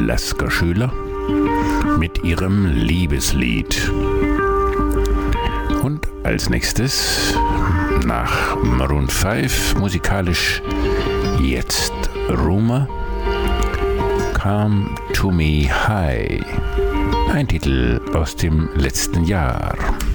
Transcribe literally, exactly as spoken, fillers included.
Lasker mit ihrem Liebeslied. Und als nächstes nach Maroon fünf musikalisch jetzt Rumour, Come to Me High, ein Titel aus dem letzten Jahr.